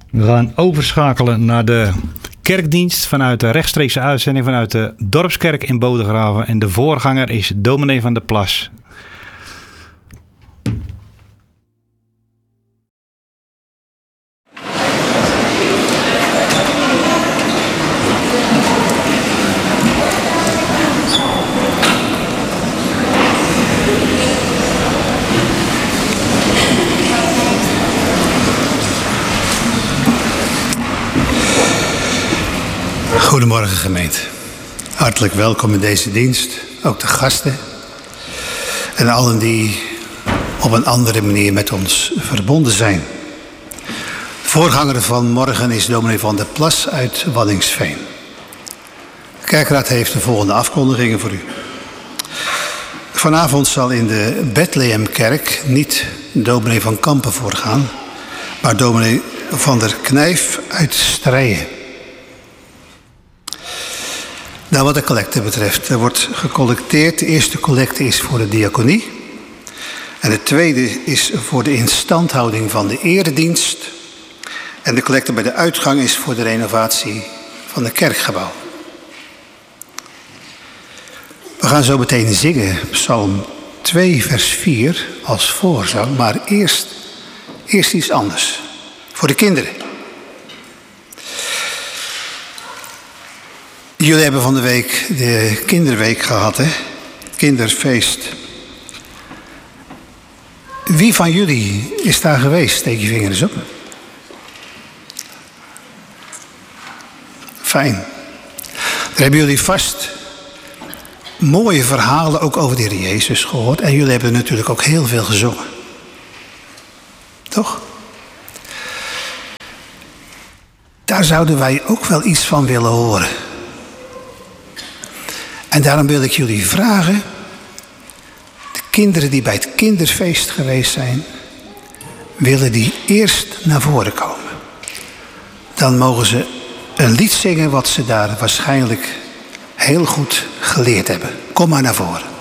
We gaan overschakelen naar de kerkdienst vanuit de rechtstreekse uitzending vanuit de Dorpskerk in Bodegraven. En de voorganger is dominee van der Plas. Goedemorgen gemeente. Hartelijk welkom in deze dienst. Ook de gasten. En allen die op een andere manier met ons verbonden zijn. De voorganger van morgen is dominee van der Plas uit Waddinxveen. De kerkraad heeft de volgende afkondigingen voor u. Vanavond zal in de Bethlehemkerk niet dominee van Kampen voorgaan, maar dominee van der Knijf uit Strijen. Nou, wat de collecte betreft, er wordt gecollecteerd. De eerste collecte is voor de diaconie. En de tweede is voor de instandhouding van de eredienst. En de collecte bij de uitgang is voor de renovatie van het kerkgebouw. We gaan zo meteen zingen Psalm 2 vers 4 als voorzang. Maar eerst iets anders. Voor de kinderen. Jullie hebben van de week de kinderweek gehad, hè? Kinderfeest. Wie van jullie is daar geweest? Steek je vingers op. Fijn. Daar hebben jullie vast mooie verhalen ook over de Heer Jezus gehoord. En jullie hebben natuurlijk ook heel veel gezongen. Toch? Daar zouden wij ook wel iets van willen horen. En daarom wil ik jullie vragen, de kinderen die bij het kinderfeest geweest zijn, willen die eerst naar voren komen. Dan mogen ze een lied zingen wat ze daar waarschijnlijk heel goed geleerd hebben. Kom maar naar voren.